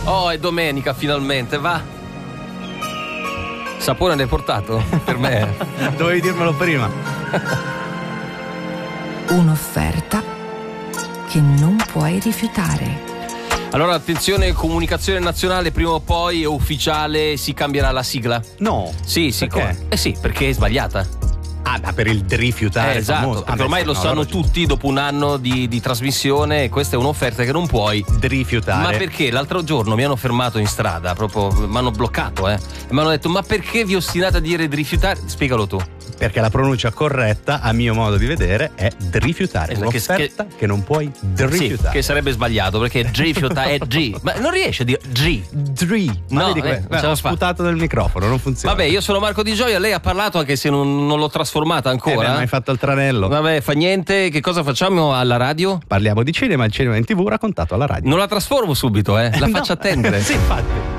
Oh, è domenica finalmente, va. Sapone ne hai portato? Per me. Dovevi dirmelo prima. Un'offerta che non puoi rifiutare. Allora, attenzione, comunicazione nazionale, prima o poi è ufficiale, si cambierà la sigla. No. Sì, Perché? sì, perché è sbagliata. Ah, ma per il rifiutare. Esatto, famoso. perché ormai lo sanno tutti dopo un anno di trasmissione, e questa è un'offerta che non puoi rifiutare. Ma perché? L'altro giorno mi hanno fermato in strada, proprio mi hanno bloccato, e mi hanno detto: ma perché vi ostinate a dire di rifiutare? Spiegalo tu. Perché la pronuncia corretta, a mio modo di vedere, è rifiutare. Un'offerta che non puoi rifiutare. Sì, che sarebbe sbagliato, perché rifiutare è G. Ma non riesce a dire G. Ma No, vedi ho sputato nel microfono, non funziona. Vabbè, io sono Marco Di Gioia, lei ha parlato anche se non l'ho trasformata ancora. Ma hai fatto il tranello. Vabbè, fa niente. Che cosa facciamo alla radio? Parliamo di cinema, il cinema in TV raccontato alla radio. Non la trasformo subito, la faccio attendere. Sì, infatti.